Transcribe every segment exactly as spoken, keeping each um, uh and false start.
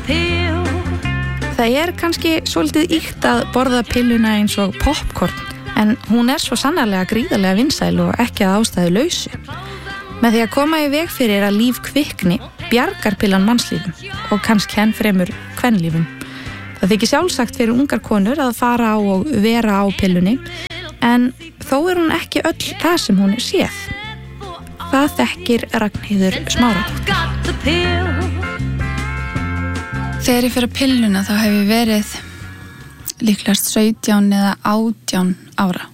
Það er kannski svolítið ýkt að borða pilluna eins og popcorn, en hún er svo sannarlega gríðarlega vinsæl og ekki að ástæðu lausu. Með því að koma í veg fyrir að líf kvikni bjargar pillan mannslífum og kannski enn fremur kvenlífum. Það þykir sjálfsagt fyrir ungar konur að fara á og vera á pillunni, en þó er hún ekki öll það sem hún er séð. Það þekkir Ragnheiður Smáradóttir. Þegar ég fer að pilluna þá hef ég verið líklegast sautján eða átján ára.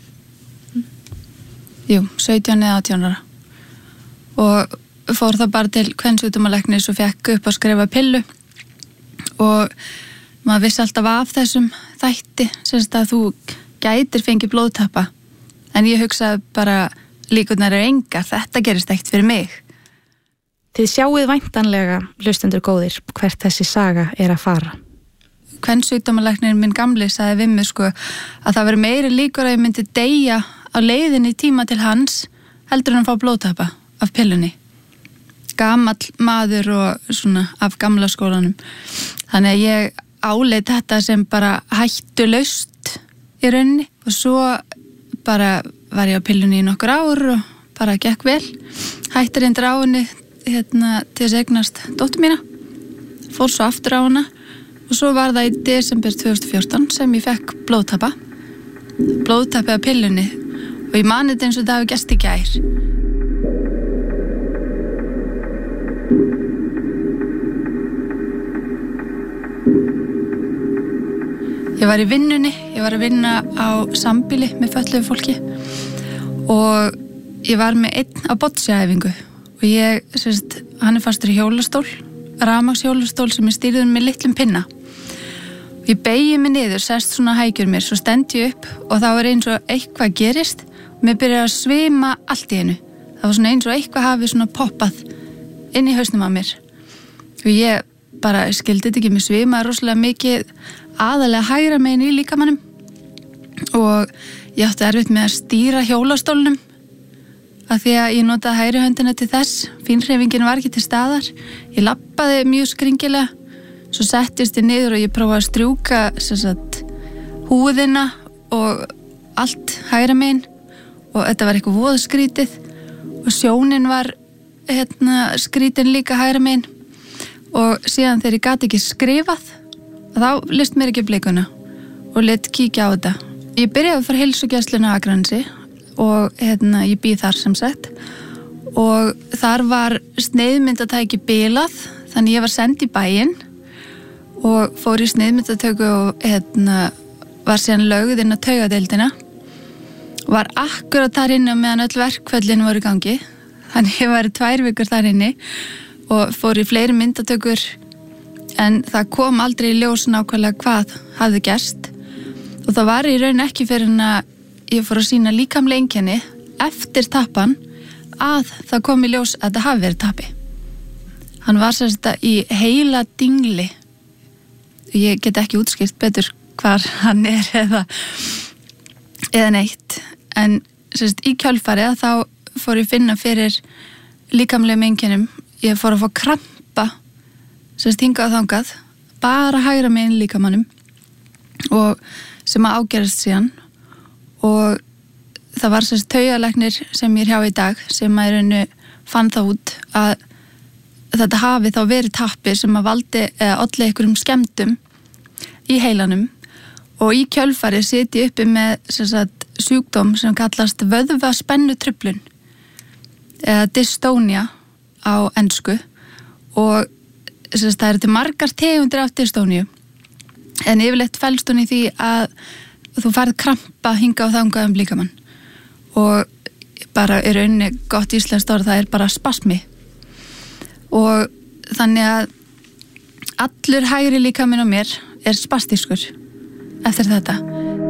Jú, sautján eða átján ára. Og fór það bara til kvensjúkdómalæknis og fekk upp að skrifa pillu og maður vissi alltaf af þessum þætti, semst að þú gætir fengið blóðtappa, en ég hugsaði bara líkurnar eru engar, þetta gerist ekkert fyrir mig. Þið sjáuð væntanlega, hlustendur góðir, hvert þessi saga er að fara. Kvensjúkdómalæknirinn minn gamli sagði við mig sko að það veri meiri líkur að ég myndi deyja á leiðinni tíma til hans heldur en að fá blóðtappa af pillunni. Gamall maður og svona af gamla skólanum. Þannig að ég áleit þetta sem bara hættulaust í rauninni og svo bara var ég á pillunni í nokkur ár og bara gekk vel. Hætti reyndir á henni hérna, til þess að eignast dóttur mína. Fór svo aftur á hana og svo var það í desember tvö þúsund og fjórtán sem ég fekk blóðtappa. Blóðtappi af pillunni og ég mani þetta eins og það hafi gerst í gær. Ég var í vinnunni, ég var að vinna á sambýli með fötluðu fólki og ég var með einn á bocciaæfingu og ég, sérst, hann er fastur í hjólastól, rafmagnshjólastól sem er stýrður með litlum pinna. Ég beigi mig niður, sest svona hægjur mér, svo stend ég upp og þá er eins og eitthvað gerist og mér byrjar að svima allt í einu. Það var svona eins og eitthvað hafi svona poppað inn í hausnum á mér og ég bara skildi þetta ekki, mér svimaði rosalega mikið aðalega hægra megin í líkamannum og ég átti erfitt með að stýra hjólastólnum af því að ég notaði hægri höndina til þess, fínhreyfingin var ekki til staðar, ég labbaði mjög skringilega, svo settist ég niður og ég prófaði að strjúka sem sagt, húðina og allt hægra megin og þetta var eitthvað voða skrítið og sjónin var hérna, skrítin líka hægra megin og síðan þegar ég gat ekki skrifað þá list mér ekki blikuna og lit kíkja á þetta. Ég byrjaði að fara heilsugæsluna á Akranesi og hérna, ég býð þar sem sagt og þar var sneiðmyndatæki bilað þannig ég var send í bæinn og fór í sneiðmyndatöku og hérna, var síðan lögð inn á taugadeildina og var akkurat þar inni og meðan öll verkföllin voru í gangi þannig ég var í tvær vikur þar inni og fór í fleiri myndatökur en það kom aldrei í ljós nákvæmlega hvað hafði gerst og það var í raun ekki fyrir en að ég fór að sýna líkamlega einkenni eftir tappan að það kom í ljós að það hafi verið tappi. Hann var sérst í heila dingli. Ég get ekki útskýrt betur hvar hann er eða, eða neitt en sérst í kjölfarið þá fór ég finna fyrir líkamlega einkennum. Ég fór að fá krampa sérst hingað og þangað, bara hægra megin líkamannum og sem að ágerast síðan og það var sérst taugalæknir sem ég er hjá í dag sem að rauninu fann það út að þetta hafi þá verið tappi sem að valdi eða olli einhverjum skemmdum í heilanum og í kjölfarið sit ég uppi með sérst sjúkdóm sem kallast vöðvaspennutruflun eða dystonia á ensku og Sest, það eru til margar tegundir af dystóníu en yfirleitt felst hún í því að þú færð krampa hinga og þangað um líkamann og bara í rauninni gott íslenskt orð það er bara spasmi og þannig að allur hægri líkaminn á mér er spastískur eftir þetta.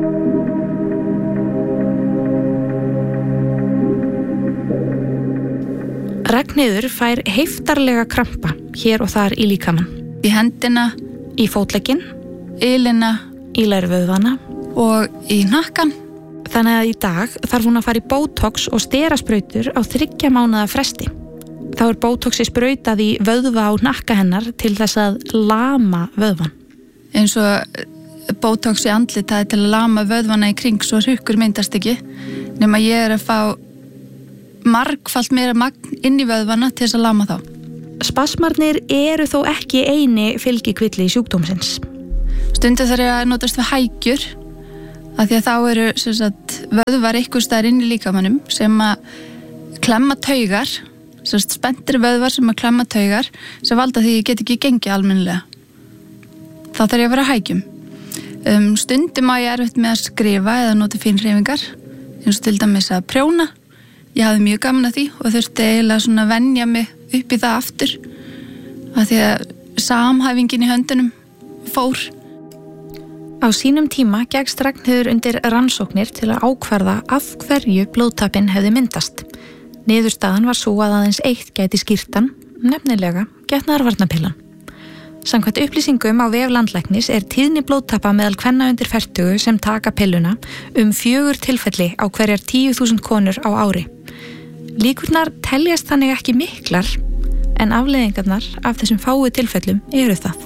Ragnheiður fær heiftarlega krampa hér og þar í líkamann. Í hendina, í fótlegginn, ylina, í lærvöðvana og í hnakkan. Þannig að í dag þarf hún að fara í botox og sterasprautur á þriggja mánaða fresti. þá er Botoxi sprautað í vöðva á hnakka hennar til þess að lama vöðvan. Eins og Botox í andlit, það er til að lama vöðvana í kring svo hrukkur myndast ekki, nema ég er að fá margfalt meira magn inn í vöðvana til þess að lama þá. Spasmarnir eru þó ekki eini fylgikvilli sjúkdómsins. Stundum þarf ég að notast við hækjur, af því að þá eru sem sagt, vöðvar einhvers staðar inn í líkamanum sem að klemma taugar, sem sagt, spenntir vöðvar sem að klemma taugar, sem valda því ég get ekki gengið almennilega. Þá þarf ég að vera á hækjum. Um, stundum á ég erfitt með að skrifa eða nota fínhreyfingar, eins og til dæmis að prjóna. Ég hafði mjög gaman að því og þurfti eiginlega svona að venja mig upp í það aftur, af því að samhæfingin í höndunum fór. Á sínum tíma gekkst Ragnheiður undir rannsóknir til að ákvarða af hverju blóðtappinn hefði myndast. Niðurstaðan var svo að aðeins eitt gæti skýrt hann, nefnilega getnaðarvarnarpillan. Samkvæmt upplýsingum á vef landlæknis er tíðni blóðtappa meðal kvenna undir fertugu sem taka pilluna um fjögur tilfelli á hverjar tíu þúsund konur á ári. Líkurnar teljast þannig ekki miklar, en afleiðingarnar af þessum fáu tilfellum eru það.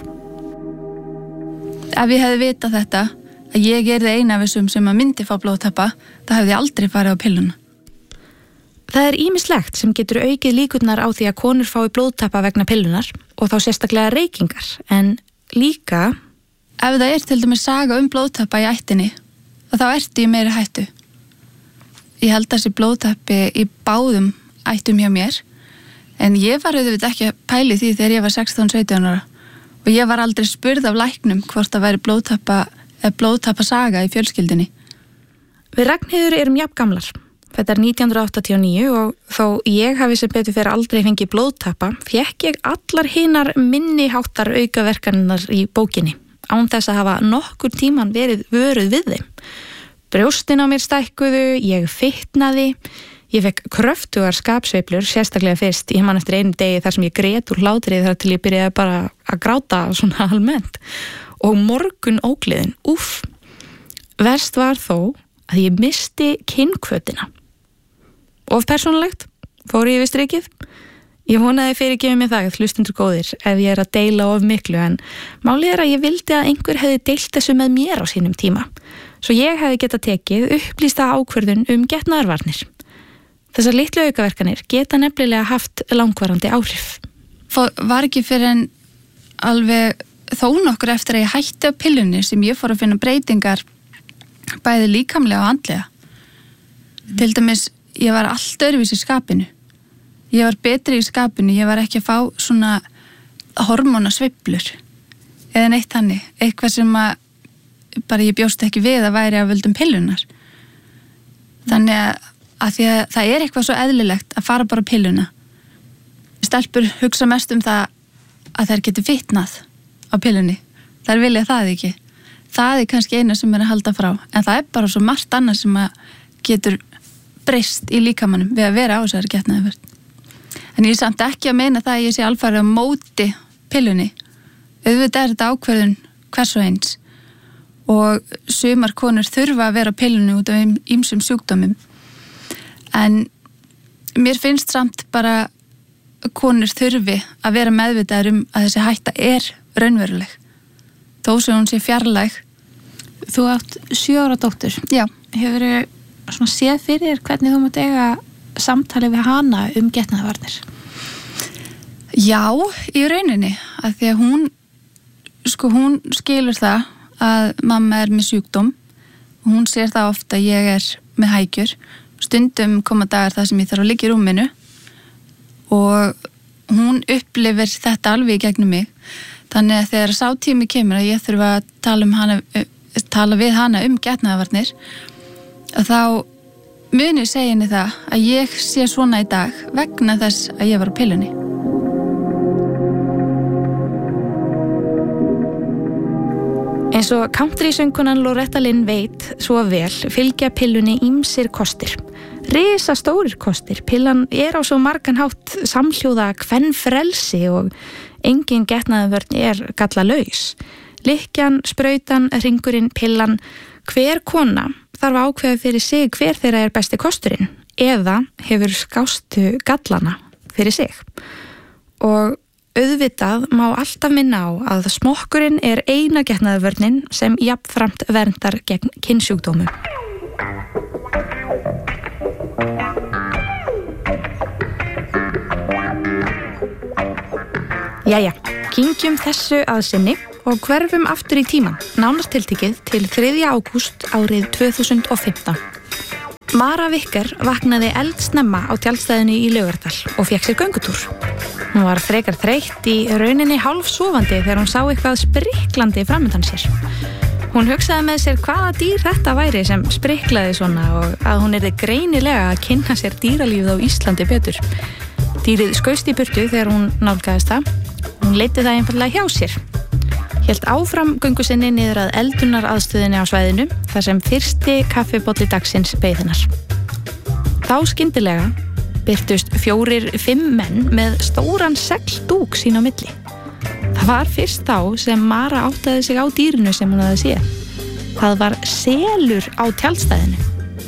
Ef ég hefði vitað þetta, að ég er það eina af þessum sem að myndi fá blóðtappa, það hefði aldrei farið á pilluna. Það er ýmislegt sem getur aukið líkurnar á því að konur fái blóðtappa vegna pillunar og þá sérstaklega reykingar, en líka... Ef það er til dæmis saga um blóðtappa í ættinni, þá ertu í meiri hættu. Ég held að þessi blóðtappi í báðum ættum hjá mér, en ég var auðvitað ekki að pæli því þegar ég var sextán sautján ára og ég var aldrei spurð af læknum hvort það væri blóðtappa, blóðtappa saga í fjölskyldinni. Við Ragnheiður erum jafngamlar. Þetta er nítján hundruð áttatíu og níu og þó ég hafi sem betur fyrir aldrei fengið blóðtappa, fékk ég allar hinar minni háttar aukaverkanirnar í bókinni, án þess að hafa nokkur tíman verið vöruð við þeim. Brjóstin á mér stækkuðu, ég fitnaði, ég fekk kröftugar skapsveiflur, sérstaklega fyrst, ég man eftir einu degi þar sem ég grét úr hlátrið þar til ég byrjaði bara að gráta svona almennt. Og morgun ógleðin, úff. Verst var þó að ég misti kynhvötina. Of persónulegt, fór ég við strikið. Ég vonaði fyrirgefið mér það, hlustendur góðir, ef ég er að deila of miklu, en málið er að ég vildi að einhver hefði deilt þessu með mér á sínum tíma, svo ég hefði getað tekið upplýsta ákvörðun um getnaðarvarnir. Þessar litlu aukaverkanir geta nefnilega haft langvarandi áhrif. Var ekki fyrir en alveg þó nokkur eftir að ég hætti á pillunni sem ég fór að finna breytingar bæði líkamlega og andlega. Mm. Til dæmis, ég var allt öðruvís í skapinu. Ég var betri í skapinu, ég var ekki að fá svona hormónasveiflur eða neitt hannig, eitthvað sem að bara ég bjóst ekki við að væri af völdum pillunar. Þannig að, að því að það er eitthvað svo eðlilegt að fara bara pilluna. Stelpur hugsa mest um það að þær getur fitnað á pillunni. Þær vilja það ekki. Það er kannski eina sem er að halda frá, en það er bara svo margt annað sem að getur breyst í líkamannum við að vera á þessari getnaðarvörn. En ég er samt ekki að meina það að ég sé alfarið á móti pillunni. Auðvitað er þetta ákvörðun hvers og eins og sumar konur þurfa að vera á pillunni út af ýmsum sjúkdómum. En mér finnst samt bara konur þurfi að vera meðvitaðar um að þessi hætta er raunveruleg. Þó sem hún sé fjarlæg. Þú átt sjö ára dóttur. Já. Hefurðu svona séð fyrir hvernig þú mátt eiga samtali við hana um getnaðarvarnir? Já, í rauninni. Af því að hún, sko hún skilur það að mamma er með sjúkdóm. Hún sér það ofta að ég er með hækjur. Stundum koma dagar þar sem ég þarf að liggja í rúminu og hún upplifir þetta alveg í gegnum mig. Þannig að þegar sá tími kemur að ég þurfa að tala, um hana, tala við hana um getnaðarvarnir, þá muni segja henni það að ég sé svona í dag vegna þess að ég var á pillunni. Eins og country-söngunan Loretta Lynn veit svo vel fylgja pillunni ýmsir kostir. Risa stórir kostir. Pillan er á svo margan hátt samhljóða kvenfrelsi og engin getnaðarvörn er gallalaus. Lykkjan, sprautan, hringurinn, pillan, hver kona þarf að ákveða fyrir sig hver þeirra er besti kosturinn eða hefur skástu gallana fyrir sig. Og auðvitað má alltaf minna á að smokkurinn er eina getnaðarvörnin sem jafnframt verndar gegn kynsjúkdómum. Jæja, kyngjum þessu að sinni og hverfum aftur í tíman, nánast tiltekið til þriðja ágúst árið tvö þúsund og fimmtán. Mara Wicker vaknaði eldsnemma á tjaldstæðinu í Laugardal og fékk sér göngutúr. Hún var frekar þreytt í rauninni hálfsofandi þegar hún sá eitthvað spriklandi framundan sér. Hún hugsaði með sér hvaða dýr þetta væri sem spriklaði svona og að hún yrði greinilega að kynna sér dýralífið á Íslandi betur. Dýrið skaust í burtu þegar hún nálgaðist það. Hún leiddi það einfaldlega hjá sér. Hélt áfram göngu sinni niður að eldunaraðstöðinni á svæðinu þar sem fyrsti kaffibolli dagsins beið hennar. Þá skyndilega birtust fjórir, fimm menn með stóran segldúk sín á milli. Það var fyrst þá sem Mara áttaði sig á dýrinu sem hún hafði séð. Það var selur á tjaldstæðinu.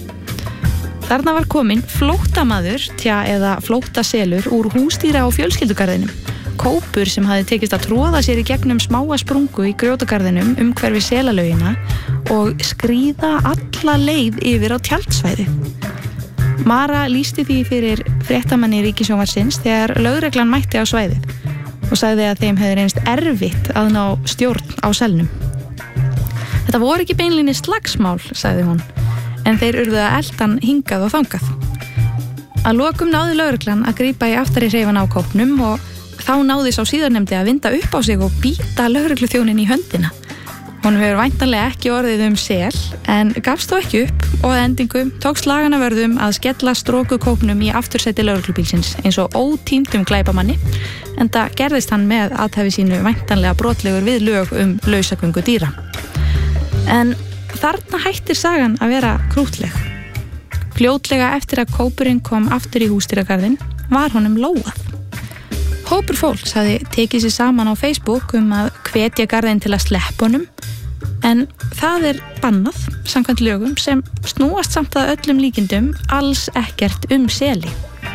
Þarna var kominn flóttamaður, tja eða flóttaselur úr húsdýra- og fjölskyldugarðinum. Kópur sem hafði tekist að tróða sér í gegnum smáa sprungu í grjótagarðinum umhverfi selalaugina og skríða alla leið yfir á tjaldsvæði. Mara lýsti því fyrir fréttamanni Ríkissjónvarpsins þegar lögreglan mætti á svæðið og sagði að þeim hefði reynst erfitt að ná stjórn á selnum. Þetta voru ekki beinlínis slagsmál, sagði hún, en þeir urðu að eldan hingað og þangað. Að lokum náði lögreglan að grípa í aftari hreifan á kópnum og þá náði sá síðarnefndi að vinda upp á sig og bíta lögregluþjónin í höndina. Hún hefur væntanlega ekki orðið um sel, en gafst þó ekki upp og að endingu tók slagana vörðum að skella strókukópnum í aftursæti lögreglubílsins eins og ótýndum glæpamanni, enda gerðist hann með athæfi sínu væntanlega brotlegur við lög um lausagöngu dýra. En þarna hættir sagan að vera krútleg. Fljótlega eftir að kópurinn kom aftur í húsdýragarðinn var honum lóað. Hópur fólks hafði tekið sér saman á Facebook um að hvetja garðinn til að sleppa honum, en það er bannað samkvæmt lögum sem snúast samt að öllum líkindum alls ekkert um seli.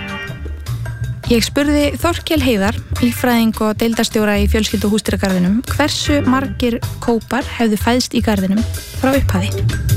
Ég spurði Þorkel Heiðar, líffræðing og deildarstjóra í fjölskyldu húsdýragarðinum, hversu margir kópar hefðu fæðst í garðinum frá upphafi.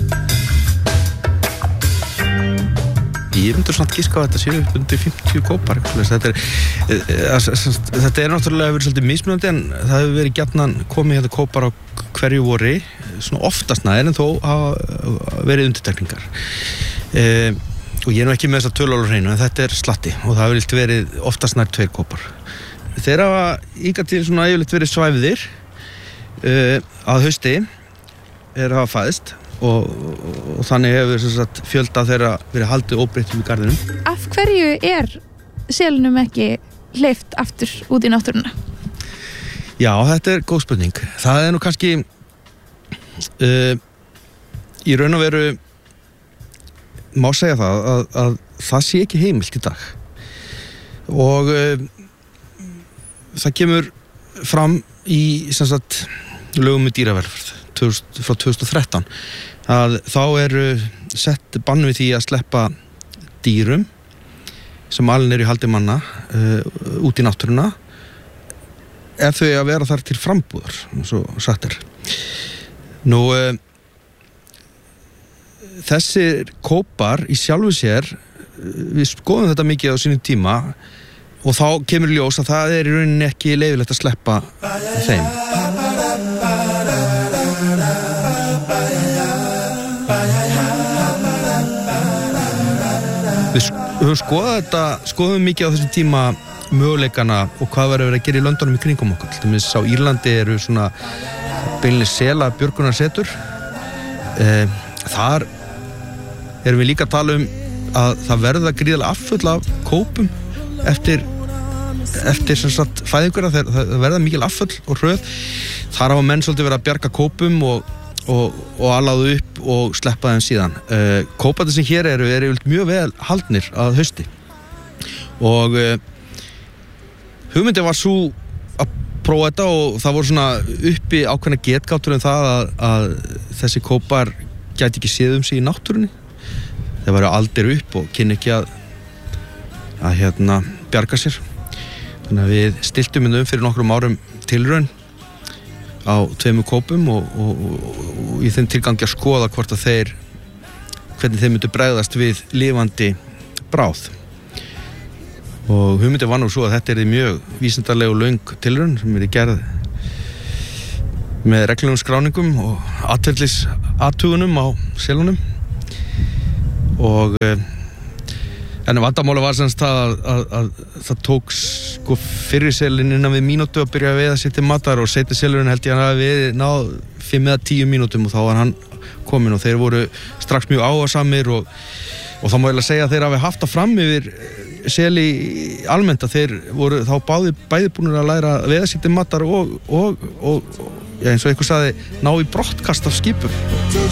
Ég myndur svona giska á þetta séu upp undir fimmtíu kópar. Þetta er, þetta er náttúrulega verið svolítið mismunandi en það hefur verið gjarnan komið hérna kópar á hverju vori, svona oftast nær en þó hafa verið undirtekningar. E, og ég er nú ekki með þess að tölu á hreinu en þetta er slatti og það hefur verið oftast nær tveir kópar. Þeir hafa ykkar til svona yfirleitt verið svæfðir e, að hausti er að hafa fæðst. Og, og þannig hefur sagt, fjölda þeirra verið haldið óbreyttum í garðinum. Af hverju er selunum ekki hleypt aftur út í náttúruna? Já, þetta er góð spurning. Það er nú kannski uh, í raun og veru má segja það að, að það sé ekki heimilt í dag og uh, það kemur fram í sem sagt, lögum með dýravelferð frá tvö þúsund og þrettán að þá eru sett bann við því að sleppa dýrum sem alin eru í haldi manna uh, út í náttúruna ef þau að vera þar til frambúðar svo sagt er. Nú uh, þessir kópar í sjálfu sér við skoðum þetta mikið á sínum tíma og þá kemur ljós að það er í rauninni ekki leyfilegt að sleppa þeim. Við höfum skoðað þetta, skoðum mikið á þessum tíma möguleikana og hvað verður verið að gera í löndunum í kringum okkur. Til dæmis á Írlandi eru svona beinlega sela björgunarsetur. E, þar erum við líka að tala um að það verða gríðarlega afföll af kópum eftir, eftir sem sagt fæðinguna. Það verða mikil afföll og hröð. Þar hafa menn svolítið verið að bjarga kópum og og, og alaðu upp og sleppa þeim síðan. Uh, Kóparnir sem hér eru eru mjög vel haldnir að hausti og uh, hugmyndin var svo að prófa þetta og það voru svona uppi ákveðna getgátur um það að, að þessi kópar gæti ekki séð um sig í náttúrunni. Þeir væru aldir upp og kynni ekki að að hérna bjarga sér. Þannig að við stiltum um fyrir nokkrum árum tilraun á tveimur kópum og, og, og, og í þeim tilgangi að skoða hvort að þeir hvernig þeir myndu bregðast við lifandi bráð. Og hugmyndin var nú svo að þetta er mjög vísindaleg og löng tilraun sem er gerð með reglulegum skráningum og atferlis athugunum á selunum og en vandamáli var semst það að, að, að það tók sko fyrir selin innan við mínútu að byrja að veiða sér til matar og seinni selurinn held ég að hann hafi náð fimm eða tíu mínútum og þá var hann kominn og þeir voru strax mjög áhugasamir og, og þá má ég segja að þeir hafi haft það fram yfir seli almennt að þeir voru þá báði, bæði búinir að læra að veiða sér til matar og, og, og, og ja, eins og einhver sagði ná í brottkast af skipum.